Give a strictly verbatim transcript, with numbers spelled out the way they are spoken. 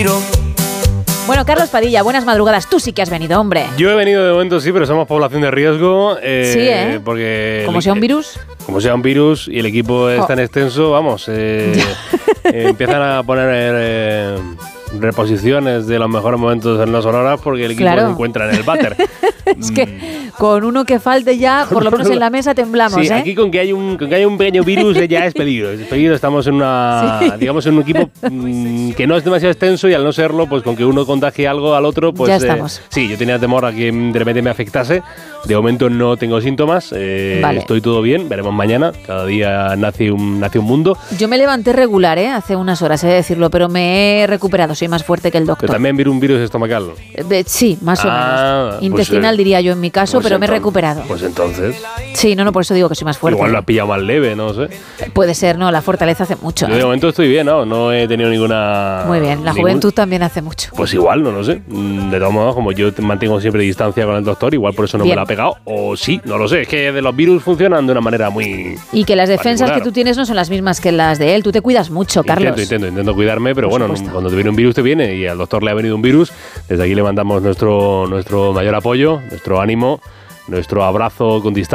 Bueno, Carlos Padilla, buenas madrugadas. Tú sí que has venido, hombre. Yo he venido de momento, sí, pero somos población de riesgo. Eh, sí, ¿eh? Porque como sea un virus. Como sea un virus y el equipo es oh. tan extenso, vamos, eh, eh, empiezan a poner eh, reposiciones de los mejores momentos en las horas porque el equipo claro. se encuentra en el váter. Es que con uno que falte ya, por lo menos en la mesa temblamos, sí, ¿eh? aquí con que hay un con que hay un pequeño virus ya es peligro. Es peligro, estamos en una sí. digamos en un equipo mmm, que no es demasiado extenso y al no serlo, pues con que uno contagie algo al otro, pues ya estamos. Eh, sí, yo tenía temor a que de repente me afectase. De momento no tengo síntomas, eh, vale. estoy todo bien, veremos mañana. Cada día nace un nace un mundo. Yo me levanté regular, ¿eh? Hace unas horas, he de decirlo, pero me he recuperado, soy más fuerte que el doctor. Pero también vi un virus estomacal. Eh, sí, más o ah, menos. Intestinal, pues, diría yo en mi caso, pues pero me he entonces, recuperado. Pues entonces. Sí, no, no, por eso digo que soy más fuerte. Igual lo ha pillado más leve, no sé. Puede ser, no, la fortaleza hace mucho. Yo de ¿eh? momento estoy bien, ¿no? No he tenido ninguna... Muy bien, la ningún... juventud también hace mucho. Pues igual, no lo sé. De todos modos, como yo mantengo siempre distancia con el doctor, igual por eso no bien. me lo ha pegado. O sí, no lo sé. Es que de los virus funcionan de una manera muy... Y que las defensas particular. que tú tienes no son las mismas que las de él. Tú te cuidas mucho, Carlos. Intento, intento, intento cuidarme, pero por bueno, supuesto. cuando te viene un virus te viene y al doctor le ha venido un virus. Desde aquí le mandamos nuestro, nuestro mayor apoyo, nuestro ánimo, nuestro abrazo con distancia.